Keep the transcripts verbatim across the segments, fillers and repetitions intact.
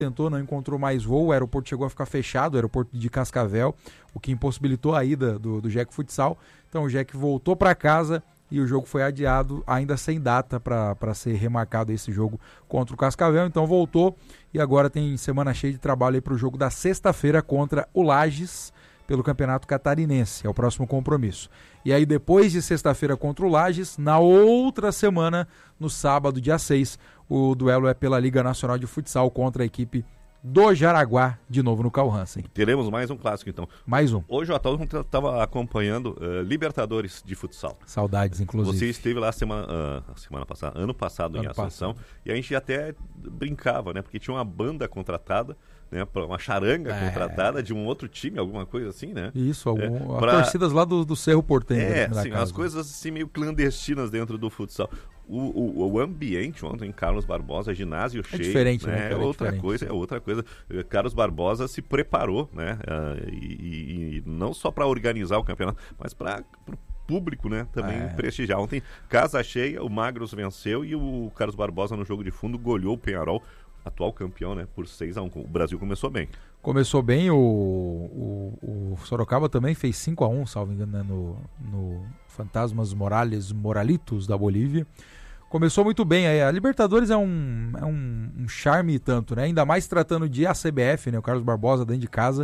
tentou, não encontrou mais voo, o aeroporto chegou a ficar fechado, o aeroporto de Cascavel, o que impossibilitou a ida do, do Jack Futsal. Então o Jack voltou para casa e o jogo foi adiado, ainda sem data para ser remarcado esse jogo contra o Cascavel. Então voltou e agora tem semana cheia de trabalho para o jogo da sexta-feira contra o Lages, pelo Campeonato Catarinense, é o próximo compromisso. E aí depois de sexta-feira contra o Lages, na outra semana, no sábado, dia seis, o duelo é pela Liga Nacional de Futsal contra a equipe do Jaraguá, de novo no Carl Hansen. Teremos mais um clássico, então. Mais um. Hoje o Atalho estava acompanhando uh, Libertadores de futsal. Saudades, inclusive. Você esteve lá semana, uh, semana passada, ano passado ano em Assunção, passado. E a gente até brincava, né? Porque tinha uma banda contratada, né, uma charanga é. contratada de um outro time, alguma coisa assim, né? Isso, algum, é, as pra... torcidas lá do, do Cerro Porteño. É, sim, as coisas assim meio clandestinas dentro do futsal. O, o, o ambiente ontem em Carlos Barbosa, ginásio cheio, é diferente, né? né? Cara, é outra diferente. coisa, é outra coisa. Carlos Barbosa se preparou, né? Uh, e, e não só para organizar o campeonato, mas para o público, né? Também é. prestigiar. Ontem, casa cheia, o Magros venceu e o Carlos Barbosa no jogo de fundo goleou o Penharol, atual campeão, né? Por seis a um. O Brasil começou bem. Começou bem, o, o, o Sorocaba também fez cinco a um, salvo engano, né? no, no Fantasmas Morales Moralitos da Bolívia. Começou muito bem, a Libertadores é um, é um, um charme tanto, né? Ainda mais tratando de A C B F, né? O Carlos Barbosa dentro de casa,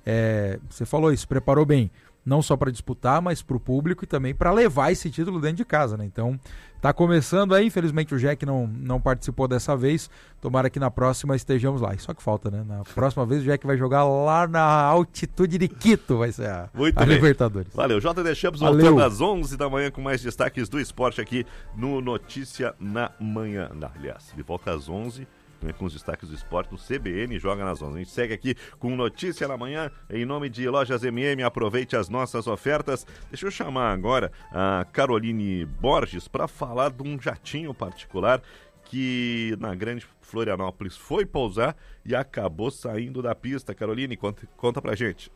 é, você falou isso, preparou bem, não só para disputar, mas para o público e também para levar esse título dentro de casa, né? Então, tá começando aí, infelizmente o Jack não, não participou dessa vez, tomara que na próxima estejamos lá, e só que falta, né? Na próxima vez o Jack vai jogar lá na altitude de Quito, vai ser a, a Libertadores. Valeu, J D Champs voltando às onze da manhã com mais destaques do esporte aqui no Notícia na Manhã. Não, aliás, ele volta às onze com os destaques do esporte do C B N, joga nas onze. A gente segue aqui com Notícia na Manhã, em nome de Lojas M M, aproveite as nossas ofertas. Deixa eu chamar agora a Caroline Borges para falar de um jatinho particular que na Grande Florianópolis foi pousar e acabou saindo da pista. Caroline, conta, conta pra gente.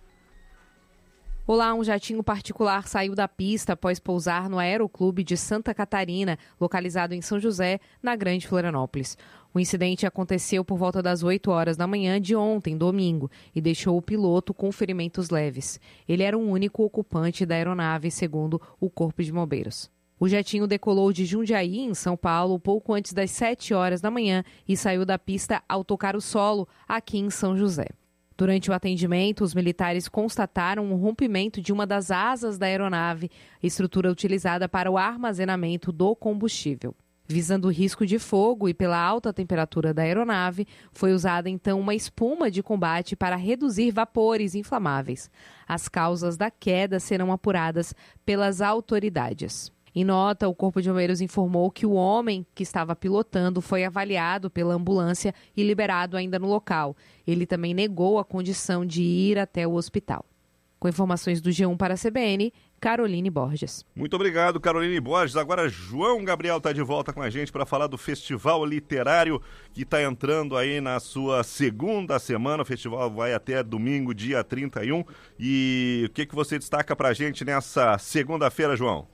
Olá, um jatinho particular saiu da pista após pousar no Aeroclube de Santa Catarina, localizado em São José, na Grande Florianópolis. O incidente aconteceu por volta das oito horas da manhã de ontem, domingo, e deixou o piloto com ferimentos leves. Ele era o único ocupante da aeronave, segundo o Corpo de Bombeiros. O jatinho decolou de Jundiaí, em São Paulo, pouco antes das sete horas da manhã e saiu da pista ao tocar o solo, aqui em São José. Durante o atendimento, os militares constataram um rompimento de uma das asas da aeronave, estrutura utilizada para o armazenamento do combustível. Visando o risco de fogo e pela alta temperatura da aeronave, foi usada então uma espuma de combate para reduzir vapores inflamáveis. As causas da queda serão apuradas pelas autoridades. Em nota, o Corpo de Bombeiros informou que o homem que estava pilotando foi avaliado pela ambulância e liberado ainda no local. Ele também negou a condição de ir até o hospital. Com informações do G um para a C B N, Caroline Borges. Muito obrigado, Caroline Borges. Agora João Gabriel está de volta com a gente para falar do Festival Literário que está entrando aí na sua segunda semana. O festival vai até domingo, dia trinta e um. E o que, que você destaca para a gente nessa segunda-feira, João?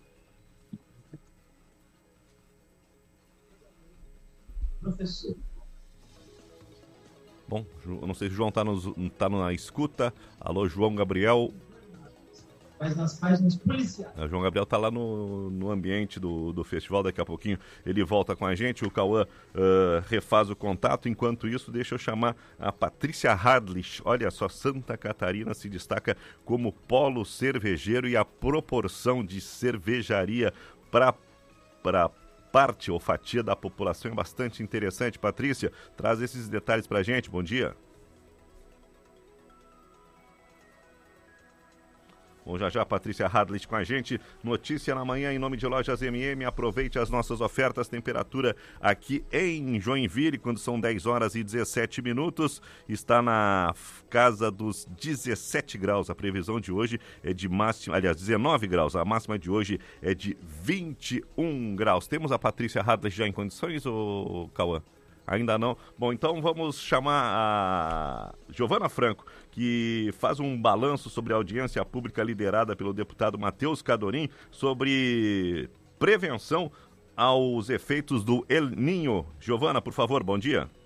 Professor. Bom, eu não sei se o João está tá na escuta. Alô, João Gabriel. Mas nas páginas policiais. O João Gabriel está lá no, no ambiente do, do festival, daqui a pouquinho ele volta com a gente. O Cauã uh, refaz o contato. Enquanto isso, deixa eu chamar a Patrícia Hadlich. Olha só, Santa Catarina se destaca como polo cervejeiro e a proporção de cervejaria para para parte ou fatia da população é bastante interessante. Patrícia, traz esses detalhes para a gente. Bom dia. Bom, já já a Patrícia Hadlich com a gente. Notícia na Manhã em nome de Lojas M M. Aproveite as nossas ofertas. Temperatura aqui em Joinville, quando são dez horas e dezessete minutos, está na casa dos dezessete graus. A previsão de hoje é de máxima, aliás, dezenove graus. A máxima de hoje é de vinte e um graus. Temos a Patrícia Hadlich já em condições, ou Cauã? Ainda não. Bom, então vamos chamar a Giovana Franco, que faz um balanço sobre a audiência pública liderada pelo deputado Matheus Cadorim sobre prevenção aos efeitos do El Niño. Giovana, por favor, bom dia.